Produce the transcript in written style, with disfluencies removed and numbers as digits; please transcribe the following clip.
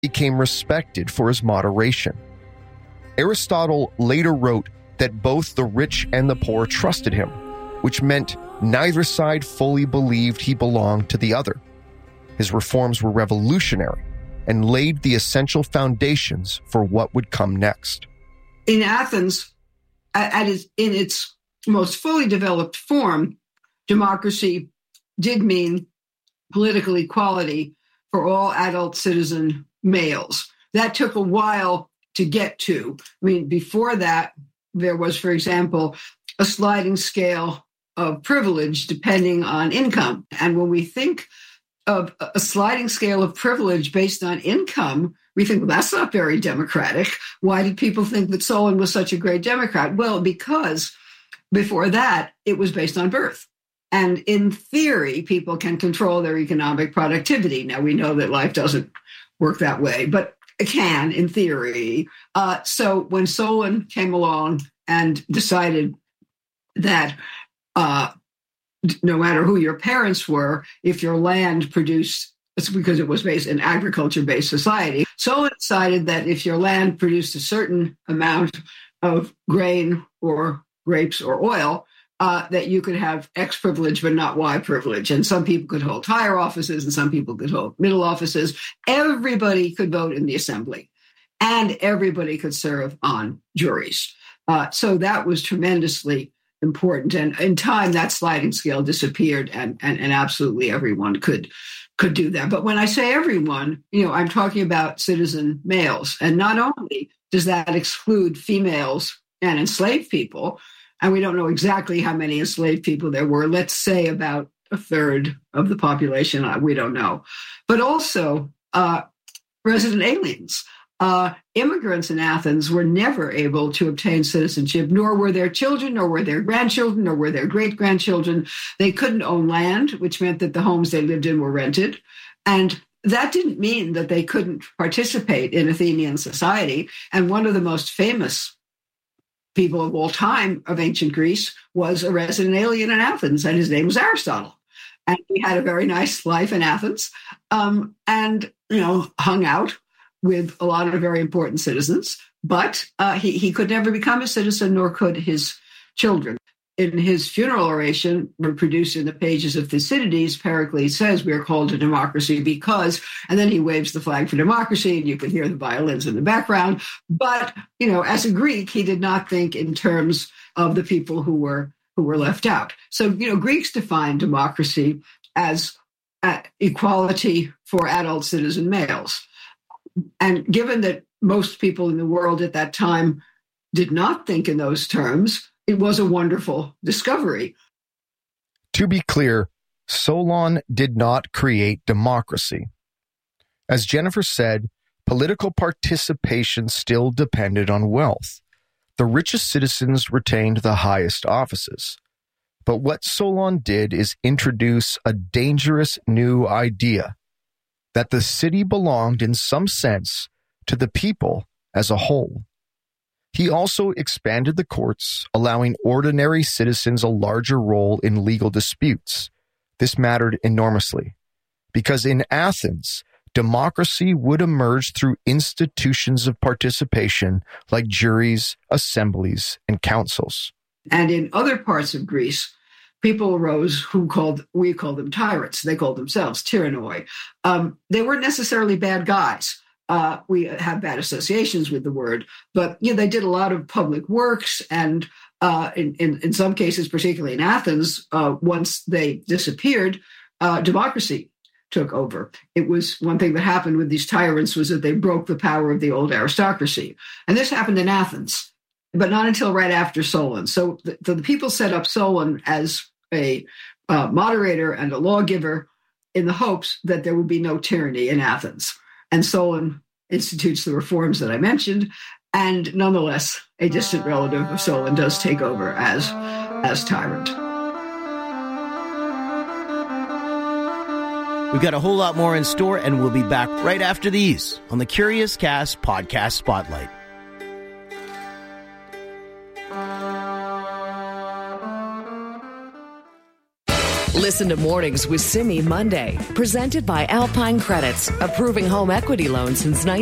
became respected for his moderation. Aristotle later wrote that both the rich and the poor trusted him, which meant neither side fully believed he belonged to the other. His reforms were revolutionary and laid the essential foundations for what would come next. In Athens, in its most fully developed form, democracy did mean political equality for all adult citizen males. That took a while to get to. I mean, before that, there was, for example, a sliding scale of privilege depending on income. And when we think of a sliding scale of privilege based on income, we think, well, that's not very democratic. Why did people think that Solon was such a great Democrat? Well, because before that, it was based on birth. And in theory, people can control their economic productivity. Now, we know that life doesn't work that way, but it can in theory. So when Solon came along and decided that no matter who your parents were, if your land produced, it's because it was based in agriculture-based society. Solon decided that if your land produced a certain amount of grain or grapes or oil, that you could have X privilege but not Y privilege. And some people could hold higher offices and some people could hold middle offices. Everybody could vote in the assembly and everybody could serve on juries. So that was tremendously important. And in time, that sliding scale disappeared and absolutely everyone could do that. But when I say everyone, I'm talking about citizen males. And not only does that exclude females and enslaved people, and we don't know exactly how many enslaved people there were, let's say about a third of the population, we don't know, but also resident aliens. Immigrants in Athens were never able to obtain citizenship, nor were their children, nor were their grandchildren, nor were their great-grandchildren. They couldn't own land, which meant that the homes they lived in were rented. And that didn't mean that they couldn't participate in Athenian society. And one of the most famous people of all time of ancient Greece was a resident alien in Athens, and his name was Aristotle. And he had a very nice life in Athens and, hung out with a lot of very important citizens, but he could never become a citizen, nor could his children. In his funeral oration, reproduced in the pages of Thucydides, Pericles says we are called a democracy because, and then he waves the flag for democracy, and you can hear the violins in the background. But, as a Greek, he did not think in terms of the people who were left out. So, Greeks defined democracy as equality for adult citizen males. And given that most people in the world at that time did not think in those terms, it was a wonderful discovery. To be clear, Solon did not create democracy. As Jennifer said, political participation still depended on wealth. The richest citizens retained the highest offices. But what Solon did is introduce a dangerous new idea, that the city belonged in some sense to the people as a whole. He also expanded the courts, allowing ordinary citizens a larger role in legal disputes. This mattered enormously, because in Athens, democracy would emerge through institutions of participation like juries, assemblies, and councils. And in other parts of Greece, people arose we call them tyrants. They called themselves tyrannoi. They weren't necessarily bad guys. We have bad associations with the word, but they did a lot of public works, and in some cases, particularly in Athens, once they disappeared, democracy took over. It was one thing that happened with these tyrants was that they broke the power of the old aristocracy, and this happened in Athens, but not until right after Solon. So the people set up Solon as a moderator and a lawgiver in the hopes that there would be no tyranny in Athens. And Solon institutes the reforms that I mentioned, and nonetheless, a distant relative of Solon does take over as tyrant. We've got a whole lot more in store, and we'll be back right after these on the Curious Cast Podcast Spotlight. Listen to Mornings with Simi Monday, presented by Alpine Credits, approving home equity loans since